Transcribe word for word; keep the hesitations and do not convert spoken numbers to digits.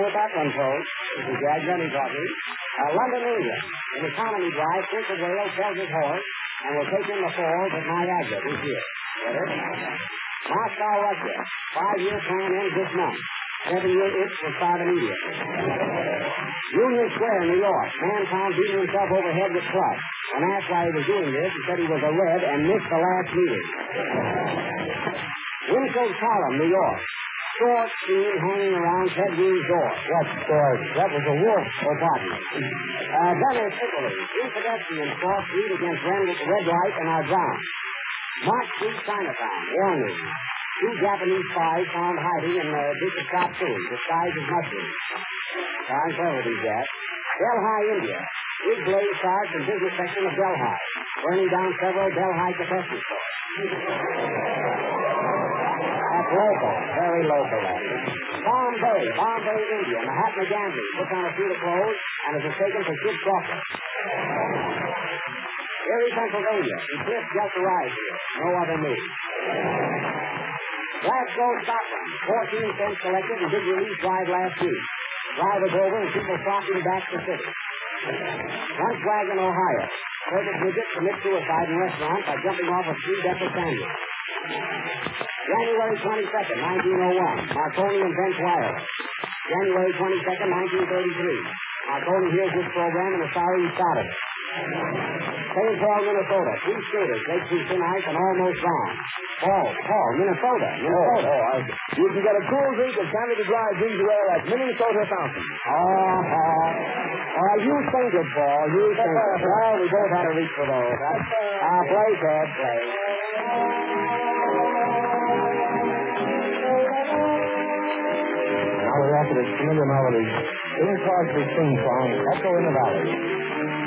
with that one, folks. This is Jack Benny talking. Uh, London, England. In economy drive, Prince of Wales sells his horse and will take in the falls at Niagara this year. Get it? Moscow, Russia. Five-year plan ends this month. Seven-year itch will start immediately. Union Square, New York. Man found beating himself over head with club. When asked why he was doing this, he said he was a red and missed the last meeting. Winfield's Column, New York. Short seen hanging around Ted Green's door. What story? That was a wolf. Oh, pardon. Uh, Venice, Italy. Three pedestrians cross street against red, red light and are drowned. Mark Street, Chinatown. Warning. Two Japanese spies found hiding in the Bishop Shop soon, disguised as mushrooms. Darn clever, these guys. Delhi, India. Big blaze starts in business section of Delhi, burning down several Delhi capacity stores. That's local, very local. Bombay, Bombay, India. Mahatma Gandhi puts on a suit of clothes and is mistaken for Kid Crawford. Erie, Pennsylvania. Eclipse just arrived here. No other news. Glasgow, Scotland. Fourteen cents collected and big release drive last week. Drive is over and people flocking back to the city. Lunchwagon, Ohio. Curtis Midget commits suicide in restaurant by jumping off a three-decker sandwich. January twenty-second, nineteen oh one. Marconi invents wireless. January twenty-second, nineteen thirty-three. Marconi hears this program and is sorry he started it. Saint Paul, Minnesota. Two skaters break through thin ice and almost drown. Paul, Paul, Minnesota, Minnesota. Oh, oh, I, you can get a cool drink of Canada Dry ginger ale at Minnesota Fountain. Oh, Paul. Oh, you fainted, Paul. You fainted. Well, we both had to reach for those. Ah, uh, play, Ted, play. Now we offer this familiar melody. In Crosby's sing song, Echo in the Valley.